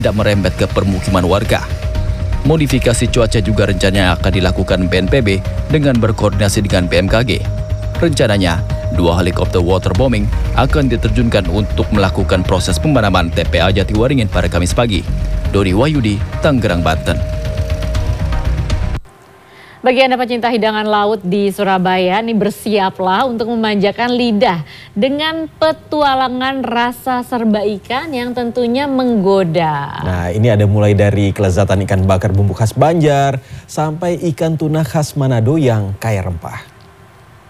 tidak merembet ke permukiman warga. Modifikasi cuaca juga rencananya akan dilakukan BNPB dengan berkoordinasi dengan BMKG. Rencananya, 2 helikopter waterbombing akan diterjunkan untuk melakukan proses pemadaman TPA Jatiwaringin pada Kamis pagi. Doni Wahyudi, Tangerang, Banten. Bagi Anda pecinta hidangan laut di Surabaya, nih bersiaplah untuk memanjakan lidah dengan petualangan rasa serba ikan yang tentunya menggoda. Nah, ini ada mulai dari kelezatan ikan bakar bumbu khas Banjar sampai ikan tuna khas Manado yang kaya rempah.